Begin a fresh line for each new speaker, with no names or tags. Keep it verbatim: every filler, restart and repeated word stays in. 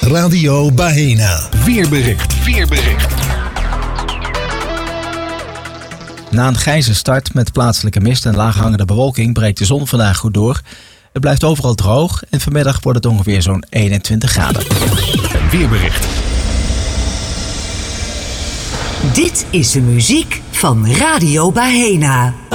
Radio Bahena.
Weerbericht. Weerbericht.
Na een grijze start met plaatselijke mist en laaghangende bewolking breekt de zon vandaag goed door. Het blijft overal droog en vanmiddag wordt het ongeveer zo'n eenentwintig graden.
Weerbericht.
Dit is de muziek van Radio Bahena.